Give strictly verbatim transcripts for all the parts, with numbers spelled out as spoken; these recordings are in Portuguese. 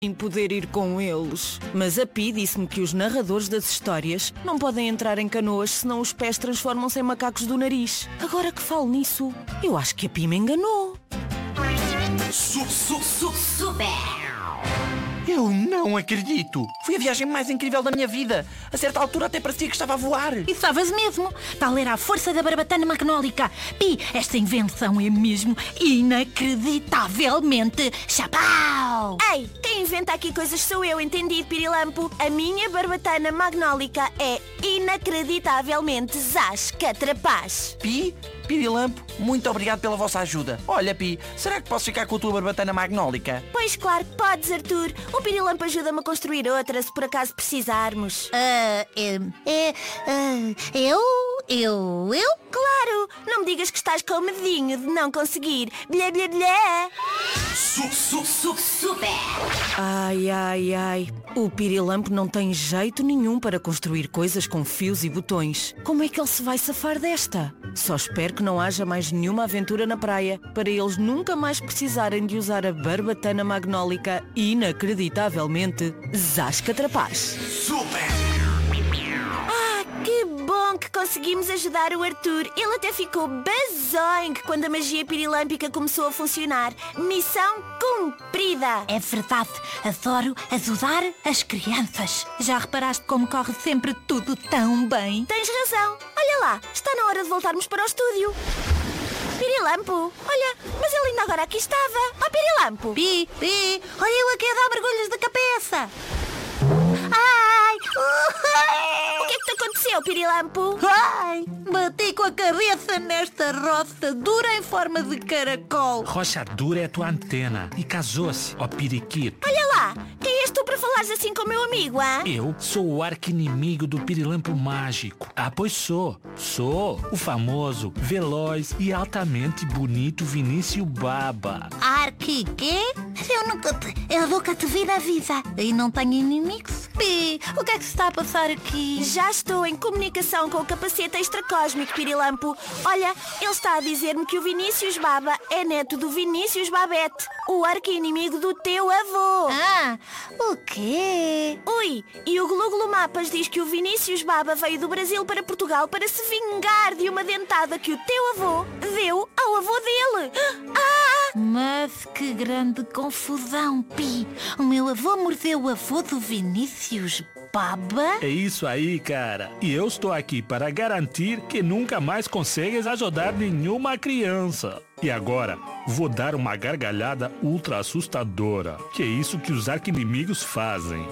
em poder ir com eles. Mas a Pi disse-me que os narradores das histórias não podem entrar em canoas, senão os pés transformam-se em macacos do nariz. Agora que falo nisso, eu acho que a Pi me enganou. Su, su, su, super! Eu não acredito! Foi a viagem mais incrível da minha vida! A certa altura até parecia que estava a voar! E estavas mesmo! Tal era a força da barbatana magnólica! Pi, esta invenção é mesmo inacreditavelmente chapau! Ei, quem inventa aqui coisas sou eu, entendido, Pirilampo? A minha barbatana magnólica é inacreditavelmente zascatrapaz! Pi, Pirilampo, muito obrigado pela vossa ajuda. Olha, Pi, será que posso ficar com a tua barbatana magnólica? Pois claro que podes, Arthur. O Pirilampo ajuda-me a construir outra, se por acaso precisarmos. Ah, é, é, ah, eu, eu, eu? Claro! Não me digas que estás com medinho de não conseguir. Blé, blé, blé! Su, su, su, super! Ai, ai, ai. O Pirilampo não tem jeito nenhum para construir coisas com fios e botões. Como é que ele se vai safar desta? Só espero que não haja mais nenhuma aventura na praia, para eles nunca mais precisarem de usar a barbatana magnólica inacreditavelmente zascatrapaz. Super! Que bom que conseguimos ajudar o Arthur. Ele até ficou bazongue quando a magia pirilâmpica começou a funcionar. Missão cumprida. É verdade, adoro ajudar as crianças. Já reparaste como corre sempre tudo tão bem? Tens razão. Olha lá, está na hora de voltarmos para o estúdio. Pirilampo, olha, mas ele ainda agora aqui estava. Ó, Pirilampo. Pi, Pi, olha eu aqui a dar mergulhos de cabeça. Ai! O que é que te aconteceu, Pirilampo? Ai! Bati com a cabeça nesta roça dura em forma de caracol. Rocha dura é a tua antena e casou-se, ó periquito. Olha lá, quem és tu para falares assim com o meu amigo, ah? Eu sou o arqui-inimigo do Pirilampo mágico. Ah, pois sou. Sou o famoso, veloz e altamente bonito Vinícius Baba. Arqui, quê? Eu nunca te... Eu nunca te vi na vida. E não tenho inimigos. Pi, o que é que se está a passar aqui? Já estou em comunicação com o capacete extracósmico, Pirilampo. Olha, ele está a dizer-me que o Vinícius Baba é neto do Vinícius Babete, o arqui-inimigo do teu avô. Ah, o quê? Ui, e o Glu Glu Mapas diz que o Vinícius Baba veio do Brasil para Portugal para se vingar de uma dentada que o teu avô deu ao avô dele. Ah! Mas que grande confusão, Pi. O meu avô mordeu o avô do Vinícius Baba? É isso aí, cara. E eu estou aqui para garantir que nunca mais consegues ajudar nenhuma criança. E agora, vou dar uma gargalhada ultra assustadora. Que é isso que os arqui-inimigos fazem.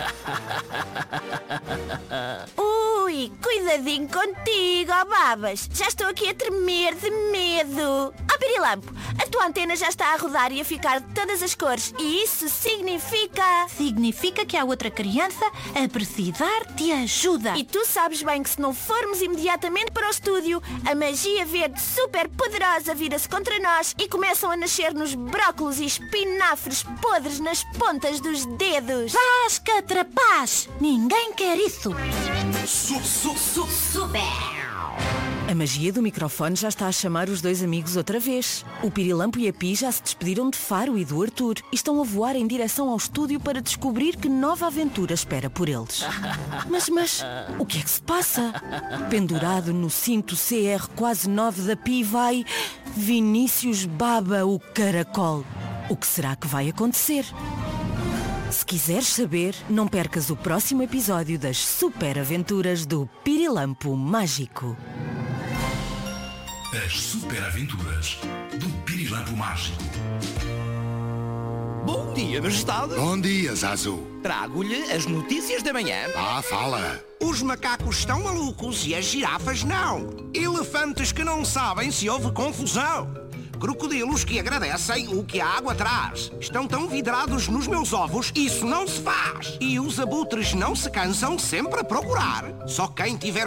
Ui, cuidadinho contigo, ó Babas. Já estou aqui a tremer de medo. Ó Pirilampo, a tua antena já está a rodar e a ficar de todas as cores. E isso significa... Significa que há outra criança a precisar de ajuda. E tu sabes bem que se não formos imediatamente para o estúdio, a magia verde super poderosa vira-se contra nós e começam a nascer-nos brócolos e espinafres podres nas pontas dos dedos. Zascatrapaz! Ninguém quer isso. Su, su, su, super! A magia do microfone já está a chamar os dois amigos outra vez. O Pirilampo e a Pi já se despediram de Faro e do Arthur e estão a voar em direção ao estúdio para descobrir que nova aventura espera por eles. Mas, mas, o que é que se passa? Pendurado no cinto C R quase nove da Pi vai Vinícius Baba, o caracol. O que será que vai acontecer? Se quiseres saber, não percas o próximo episódio das Super Aventuras do Pirilampo Mágico. As Super Aventuras do Pirilampo Mágico. Bom dia, Majestade. Bom dia, Zazu. Trago-lhe as notícias da manhã. Ah, fala. Os macacos estão malucos e as girafas não. Elefantes que não sabem se houve confusão. Crocodilos que agradecem o que a água traz. Estão tão vidrados nos meus ovos, isso não se faz. E os abutres não se cansam sempre a procurar. Só quem tiver